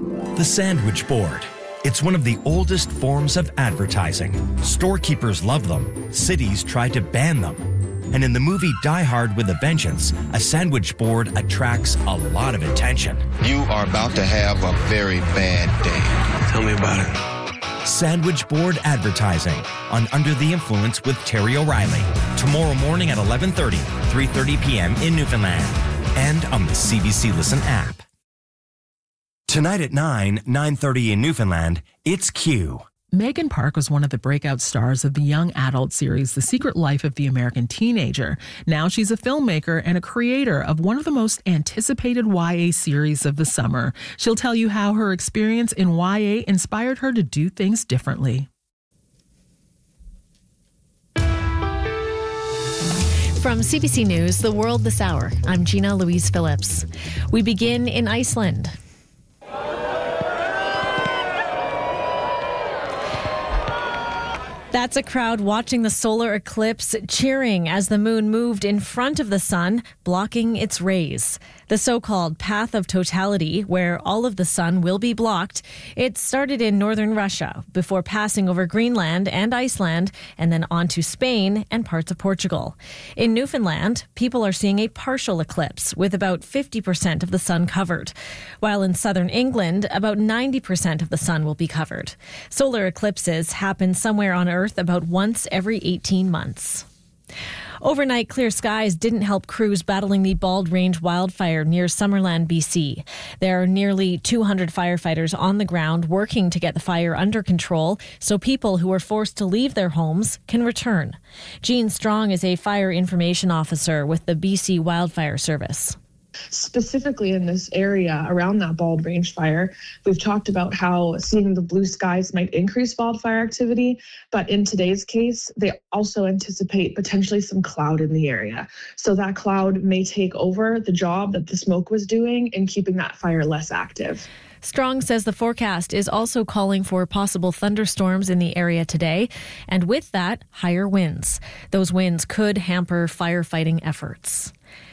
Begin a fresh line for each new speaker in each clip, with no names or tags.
The sandwich board. It's one of the oldest forms of advertising. Storekeepers love them. Cities tried to ban them. And in the movie Die Hard with a Vengeance, a sandwich board attracts a lot of attention.
You are about to have a very bad day.
Tell me about it.
Sandwich board advertising on Under the Influence with Terry O'Reilly. Tomorrow morning at 11:30, 3:30 p.m. in Newfoundland. And on the CBC Listen app. Tonight at 9:30 in Newfoundland, it's Q.
Megan Park was one of the breakout stars of the young adult series The Secret Life of the American Teenager. Now she's a filmmaker and a creator of one of the most anticipated YA series of the summer. She'll tell you how her experience in YA inspired her to do things differently.
From CBC News, The World This Hour, I'm Gina Louise Phillips. We begin in Iceland. That's a crowd watching the solar eclipse, cheering as the moon moved in front of the sun, blocking its rays. The so-called path of totality, where all of the sun will be blocked, it started in northern Russia before passing over Greenland and Iceland and then on to Spain and parts of Portugal. In Newfoundland, people are seeing a partial eclipse with about 50% of the sun covered, while in southern England, about 90% of the sun will be covered. Solar eclipses happen somewhere on Earth about once every 18 months. Overnight, clear skies didn't help crews battling the Bald Range wildfire near Summerland, BC. There are nearly 200 firefighters on the ground working to get the fire under control so people who were forced to leave their homes can return. Jean Strong is a fire information officer with the BC Wildfire Service.
Specifically in this area around that Bald Range fire, we've talked about how seeing the blue skies might increase wildfire activity, but in today's case, they also anticipate potentially some cloud in the area. So that cloud may take over the job that the smoke was doing in keeping that fire less active.
Strong says the forecast is also calling for possible thunderstorms in the area today, and with that, higher winds. Those winds could hamper firefighting efforts.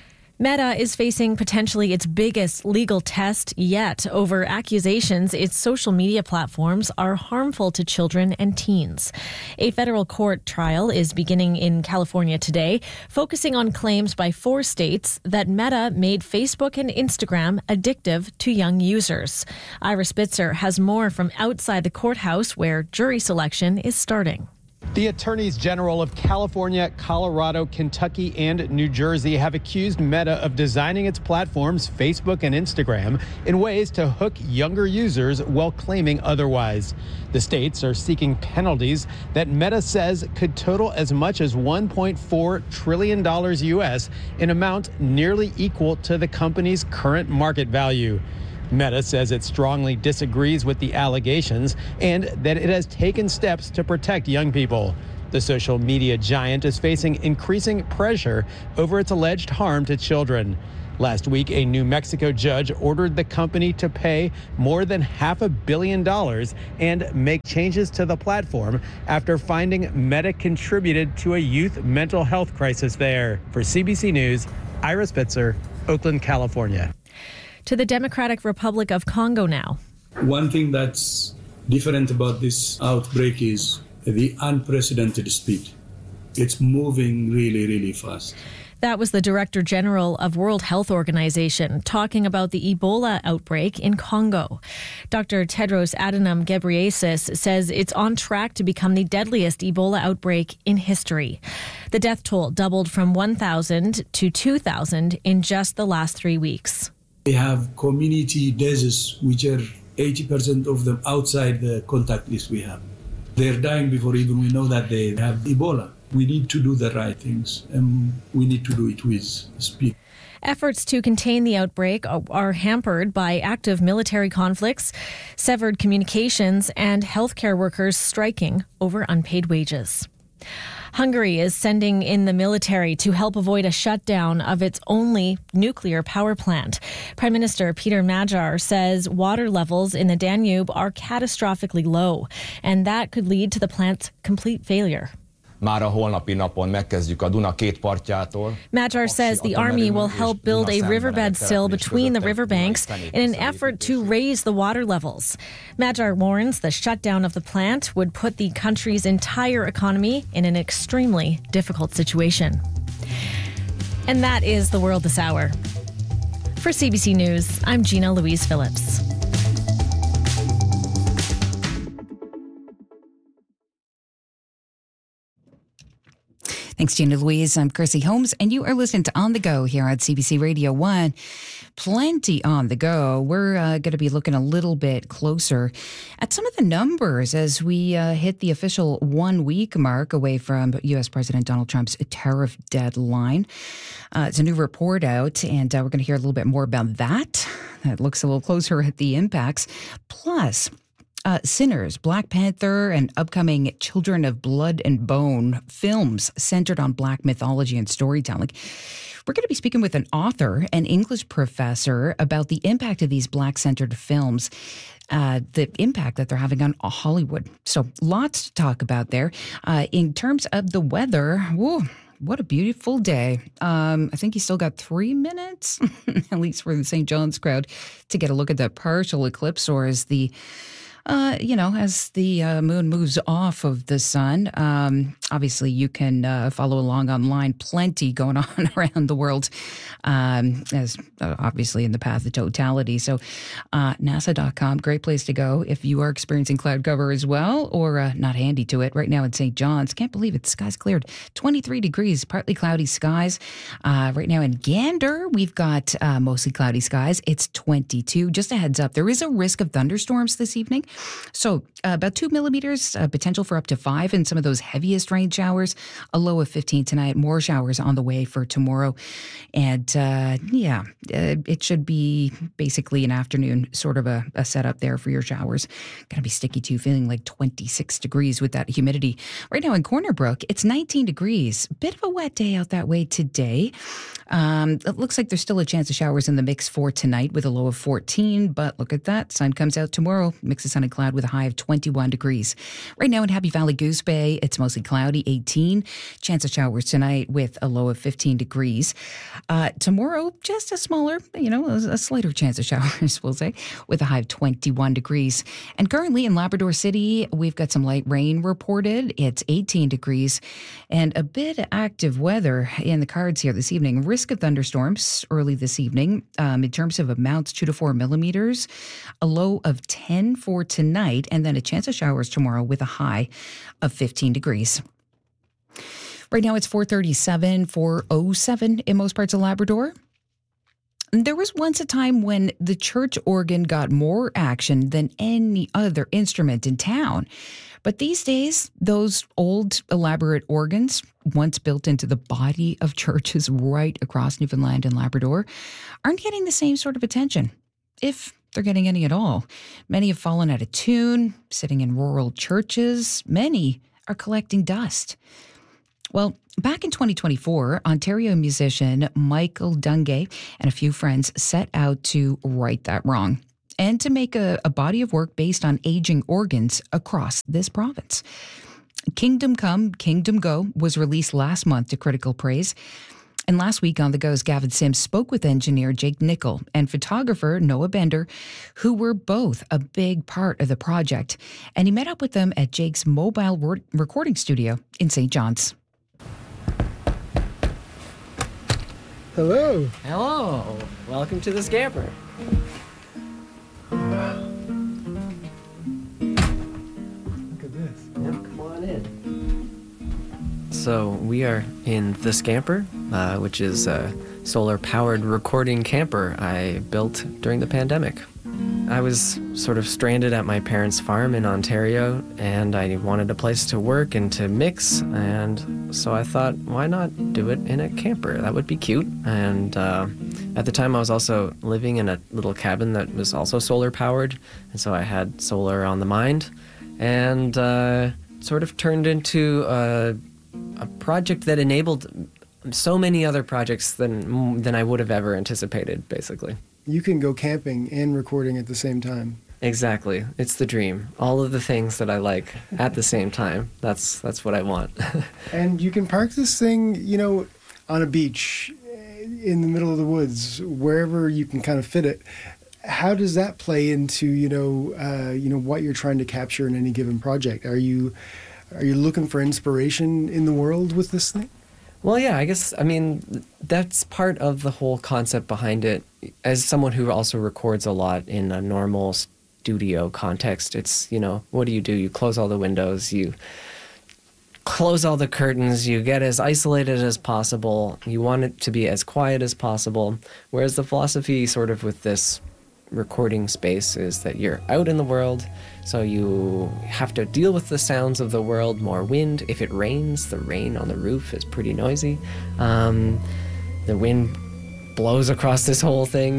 Meta is facing potentially its biggest legal test yet over accusations its social media platforms are harmful to children and teens. A federal court trial is beginning in California today, focusing on claims by 4 states that Meta made Facebook and Instagram addictive to young users. Ira Spitzer has more from outside the courthouse where jury selection is starting.
The attorneys general of California, Colorado, Kentucky, and New Jersey have accused Meta of designing its platforms, Facebook and Instagram, in ways to hook younger users while claiming otherwise. The states are seeking penalties that Meta says could total as much as $1.4 trillion U.S., an amount nearly equal to the company's current market value. Meta says it strongly disagrees with the allegations and that it has taken steps to protect young people. The social media giant is facing increasing pressure over its alleged harm to children. Last week, a New Mexico judge ordered the company to pay more than $500 million and make changes to the platform after finding Meta contributed to a youth mental health crisis there. For CBC News, Ira Spitzer, Oakland, California.
To the Democratic Republic of Congo now.
One thing that's different about this outbreak is the unprecedented speed. It's moving really, really fast.
That was the Director General of World Health Organization talking about the Ebola outbreak in Congo. Dr. Tedros Adhanom Ghebreyesus says it's on track to become the deadliest Ebola outbreak in history. The death toll doubled from 1,000 to 2,000 in just the last 3 weeks.
They have community diseases, which are 80% of them outside the contact list we have. They're dying before even we know that they have Ebola. We need to do the right things, and we need to do it with speed.
Efforts to contain the outbreak are hampered by active military conflicts, severed communications, and healthcare workers striking over unpaid wages. Hungary is sending in the military to help avoid a shutdown of its only nuclear power plant. Prime Minister Peter Magyar says water levels in the Danube are catastrophically low, and that could lead to the plant's complete failure.
már a holnapi napon megkezdjük a Duna két partjától.
Magyar says the Army will help build a riverbed sill between the riverbanks in an effort to raise the water levels. Magyar warns the shutdown of the plant would put the country's entire economy in an extremely difficult situation. And that is the world this hour. For CBC News, I'm Gina Louise Phillips.
Thanks, Gina Louise. I'm Chrissy Holmes, and you are listening to On the Go here on CBC Radio 1. Plenty on the go. We're going to be looking a little bit closer at some of the numbers as we hit the official 1 week mark away from U.S. President Donald Trump's tariff deadline. It's a new report out, and we're going to hear a little bit more about that. That looks a little closer at the impacts. Plus, Sinners, Black Panther, and upcoming Children of Blood and Bone films centered on Black mythology and storytelling. We're going to be speaking with an author and English professor about the impact of these Black-centered films, the impact that they're having on Hollywood. So lots to talk about there. In terms of the weather, whoa, what a beautiful day. I think you still got 3 minutes, at least for the St. John's crowd, to get a look at the partial eclipse, or as the as the moon moves off of the sun. Obviously, you can follow along online. Plenty going on around the world, as obviously in the path of totality. So NASA.com, great place to go if you are experiencing cloud cover as well, or not handy to it. Right now in St. John's, can't believe it, the sky's cleared. 23 degrees, partly cloudy skies. Right now in Gander, we've got mostly cloudy skies. It's 22. Just a heads up, there is a risk of thunderstorms this evening. So about 2 millimeters, potential for up to 5 in some of those heaviest rain showers, a low of 15 tonight, more showers on the way for tomorrow. And it should be basically an afternoon sort of a setup there for your showers. Going to be sticky too, feeling like 26 degrees with that humidity. Right now in Corner Brook, it's 19 degrees. Bit of a wet day out that way today. It looks like there's still a chance of showers in the mix for tonight with a low of 14, but look at that. Sun comes out tomorrow, mix of sun and cloud with a high of 21 degrees. Right now in Happy Valley Goose Bay, it's mostly cloudy, 18. Chance of showers tonight with a low of 15 degrees. Tomorrow, just a smaller, a slighter chance of showers, we'll say, with a high of 21 degrees. And currently in Labrador City, we've got some light rain reported. It's 18 degrees and a bit of active weather in the cards here this evening. Risk of thunderstorms early this evening. In terms of amounts, 2 to 4 millimeters, a low of 10 for tonight, and then a chance of showers tomorrow with a high of 15 degrees. Right now it's 4:37, 4:07 in most parts of Labrador. There was once a time when the church organ got more action than any other instrument in town. But these days, those old, elaborate organs, once built into the body of churches right across Newfoundland and Labrador, aren't getting the same sort of attention, if they're getting any at all. Many have fallen out of tune, sitting in rural churches. Many are collecting dust. Well, back in 2024, Ontario musician Michael Dungay and a few friends set out to right that wrong and to make a body of work based on aging organs across this province. Kingdom Come, Kingdom Go was released last month to critical praise. And last week on The Go's Gavin Sims spoke with engineer Jake Nickel and photographer Noah Bender, who were both a big part of the project. And he met up with them at Jake's mobile recording studio in St. John's.
Hello.
Hello. Welcome to the Scamper.
Look at this.
Yeah, come on in. So we are in the Scamper, which is a solar-powered recording camper I built during the pandemic. I was sort of stranded at my parents' farm in Ontario, and I wanted a place to work and to mix, and so I thought, why not do it in a camper? That would be cute. And at the time, I was also living in a little cabin that was also solar-powered, and so I had solar on the mind, and sort of turned into a project that enabled so many other projects than I would have ever anticipated, basically.
You can go camping and recording at the same time.
Exactly. It's the dream. All of the things that I like at the same time. That's what I want.
And you can park this thing, on a beach, in the middle of the woods, wherever you can kind of fit it. How does that play into, what you're trying to capture in any given project? Are you looking for inspiration in the world with this thing?
Well, yeah, I mean, that's part of the whole concept behind it. As someone who also records a lot in a normal studio context, it's, what do? You close all the windows, you close all the curtains, you get as isolated as possible, you want it to be as quiet as possible. Whereas the philosophy sort of with this recording space is that you're out in the world, so you have to deal with the sounds of the world, more wind. If it rains, the rain on the roof is pretty noisy. The wind blows across this whole thing,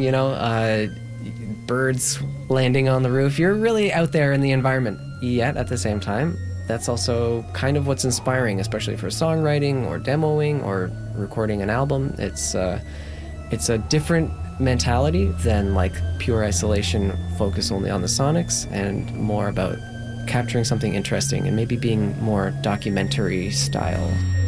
birds landing on the roof. You're really out there in the environment. Yet at the same time, that's also kind of what's inspiring, especially for songwriting or demoing or recording an album. It's a different mentality than like pure isolation, focus only on the sonics, and more about capturing something interesting and maybe being more documentary style.